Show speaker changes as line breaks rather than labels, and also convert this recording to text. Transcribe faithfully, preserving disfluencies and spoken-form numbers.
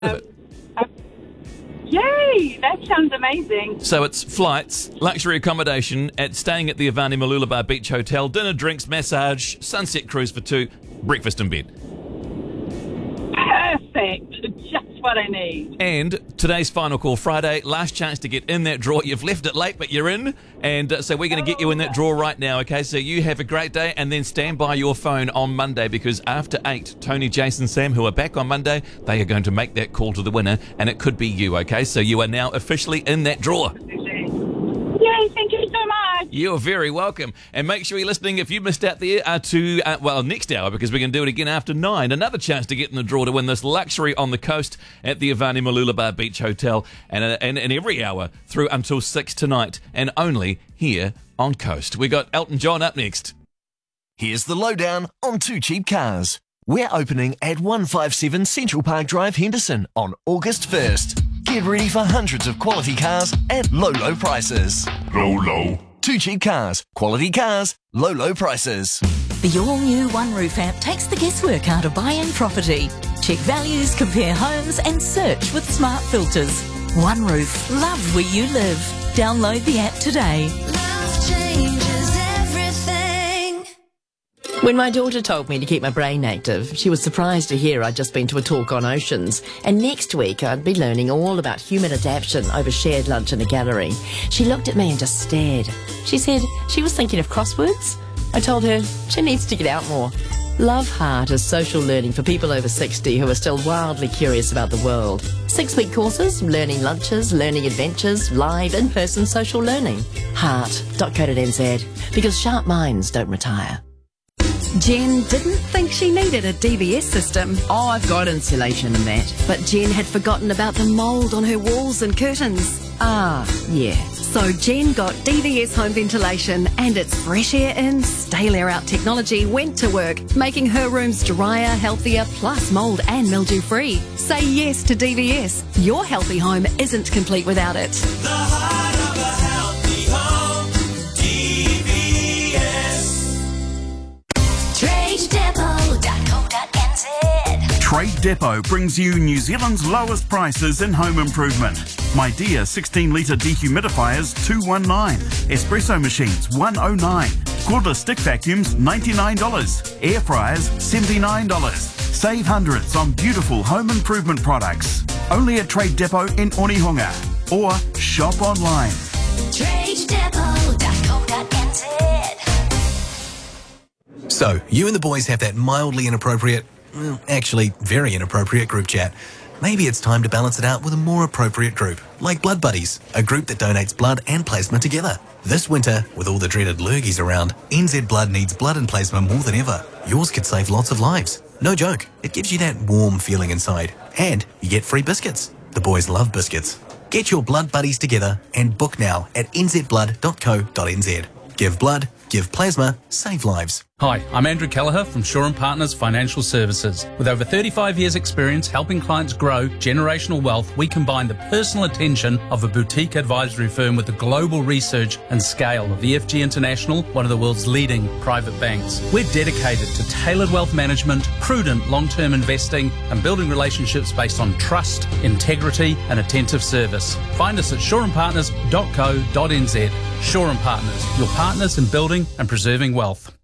Um,
uh, yay! That sounds amazing.
So it's flights, luxury accommodation, at staying at the Avani Mooloolaba Beach Hotel, dinner, drinks, massage, sunset cruise for two, breakfast in bed.
Perfect. Just what I need.
And today's Final Call Friday, last chance to get in that draw. You've left it late, but you're in. And uh, so we're going to get you in that draw right now, okay? So you have a great day, and then stand by your phone on Monday, because after eight, Tony, Jason, Sam, who are back on Monday, they are going to make that call to the winner, and it could be you, okay? So you are now officially in that draw.
Yay, thank you so much.
You're very welcome. And make sure you're listening if you missed out there uh, to, uh, well, next hour, because we're going to do it again after nine. Another chance to get in the draw to win this luxury on the coast at the Avani Mooloolaba Beach Hotel, and, uh, and, and every hour through until six tonight, and only here on Coast. We got Elton John up next.
Here's the lowdown on Two Cheap Cars. We're opening at one fifty-seven Central Park Drive, Henderson on August first. Get ready for hundreds of quality cars at low, low prices.
Low, low.
Two Cheap Cars. Quality cars. Low, low prices.
The all-new One Roof app takes the guesswork out of buying property. Check values, compare homes and search with smart filters. One Roof. Love where you live. Download the app today.
Love changes everything.
When my daughter told me to keep my brain active, she was surprised to hear I'd just been to a talk on oceans, and next week I'd be learning all about human adaptation over shared lunch in a gallery. She looked at me and just stared. She said she was thinking of crosswords. I told her she needs to get out more. Love Heart is social learning for people over sixty who are still wildly curious about the world. Six-week courses, learning lunches, learning adventures, live in-person social learning. heart dot co dot n z, because sharp minds don't retire.
Jen didn't think she needed a D V S system.
Oh, I've got insulation and that.
But Jen had forgotten about the mould on her walls and curtains.
Ah, yeah.
So Jen got D V S home ventilation, and its fresh air in, stale air out technology went to work, making her rooms drier, healthier, plus mould and mildew free. Say yes to D V S. Your healthy home isn't complete without it.
The heart of a healthy home. D V S. trade depot dot co dot n z.
Trade Depot brings you New Zealand's lowest prices in home improvement. My Dear sixteen litre dehumidifiers two hundred nineteen, espresso machines one hundred nine, cordless stick vacuums ninety-nine dollars, air fryers seventy-nine dollars. Save hundreds on beautiful home improvement products. Only at Trade Depot in Onehunga, or shop online.
trade depot dot co dot n z.
So, you and the boys have that mildly inappropriate, well, actually very inappropriate group chat. Maybe it's time to balance it out with a more appropriate group, like Blood Buddies, a group that donates blood and plasma together. This winter, with all the dreaded lurgies around, N Z Blood needs blood and plasma more than ever. Yours could save lots of lives. No joke, it gives you that warm feeling inside. And you get free biscuits. The boys love biscuits. Get your Blood Buddies together and book now at n z blood dot co dot n z. Give blood, give plasma, save lives.
Hi, I'm Andrew Kelleher from Shaw and Partners Financial Services. With over thirty-five years experience helping clients grow generational wealth, we combine the personal attention of a boutique advisory firm with the global research and scale of E F G International, one of the world's leading private banks. We're dedicated to tailored wealth management, prudent long-term investing, and building relationships based on trust, integrity, and attentive service. Find us at shaw and partners dot co dot n z. Shaw and Partners, your partners in building and preserving wealth.